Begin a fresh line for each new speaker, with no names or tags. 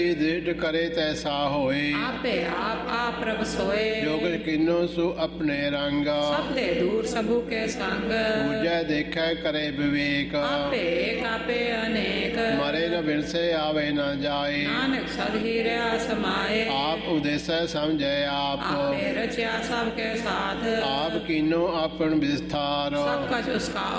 दृढ़ करे तैसा होए,
आपे आप प्रभ सोए।
जो कुछ किन्नो सु अपने रंग,
सब ते दूर सबू के संग।
पूजै देखे करे विवेक,
आपे एक आपे अनेक।
मरे न बिरसे आवे न जाए,
नानक सद ही रहा समाए।
आप उदेसै समझै आप,
आपे रचा सबके साथ।
आप कीनो अपन विस्तार,
सब कुछ उसका